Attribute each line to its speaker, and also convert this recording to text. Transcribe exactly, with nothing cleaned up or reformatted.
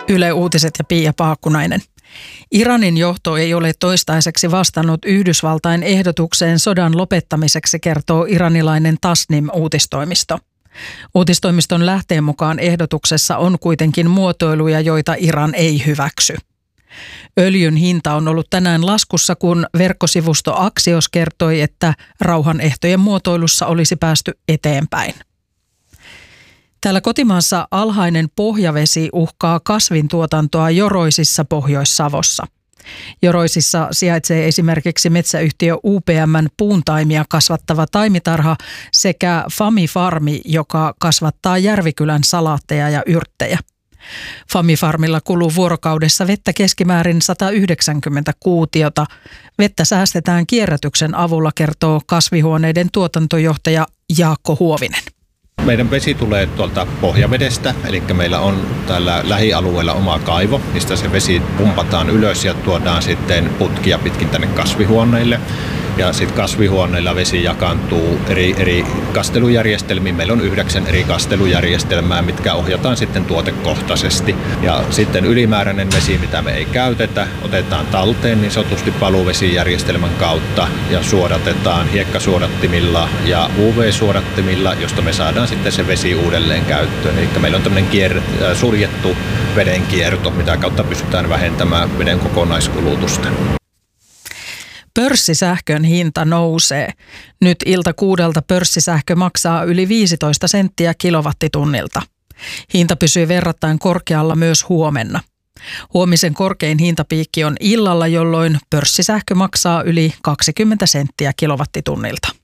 Speaker 1: Yle Uutiset ja Pia Paakkunainen. Iranin johto ei ole toistaiseksi vastannut Yhdysvaltain ehdotukseen sodan lopettamiseksi, kertoo iranilainen Tasnim-uutistoimisto. Uutistoimiston lähteen mukaan ehdotuksessa on kuitenkin muotoiluja, joita Iran ei hyväksy. Öljyn hinta on ollut tänään laskussa, kun verkkosivusto Axios kertoi, että rauhanehtojen muotoilussa olisi päästy eteenpäin. Täällä kotimaassa alhainen pohjavesi uhkaa kasvintuotantoa Joroisissa Pohjois-Savossa. Joroisissa sijaitsee esimerkiksi metsäyhtiö U P M:n puuntaimia kasvattava taimitarha sekä Fami-farmi, joka kasvattaa Järvikylän salaatteja ja yrttejä. Fami-farmilla kuluu vuorokaudessa vettä keskimäärin sata yhdeksänkymmentä kuutiota. Vettä säästetään kierrätyksen avulla, kertoo kasvihuoneiden tuotantojohtaja Jaakko Huovinen.
Speaker 2: Meidän vesi tulee tuolta pohjavedestä, eli meillä on täällä lähialueella oma kaivo, mistä se vesi pumpataan ylös ja tuodaan sitten putkia pitkin tänne kasvihuoneille. Ja sitten kasvihuoneilla vesi jakaantuu eri, eri kastelujärjestelmiin. Meillä on yhdeksän eri kastelujärjestelmää, mitkä ohjataan sitten tuotekohtaisesti. Ja sitten ylimääräinen vesi, mitä me ei käytetä, otetaan talteen niin sanotusti paluvesijärjestelmän kautta ja suodatetaan hiekkasuodattimilla ja U V-suodattimilla, josta me saadaan sitten se vesi uudelleen käyttöön. Eli meillä on tämmöinen kier- äh, suljettu vedenkierto, mitä kautta pystytään vähentämään veden kokonaiskulutusta.
Speaker 1: Pörssisähkön hinta nousee. Nyt ilta kuudelta pörssisähkö maksaa yli viisitoista senttiä kilowattitunnilta. Hinta pysyy verrattain korkealla myös huomenna. Huomisen korkein hintapiikki on illalla, jolloin pörssisähkö maksaa yli kaksikymmentä senttiä kilowattitunnilta.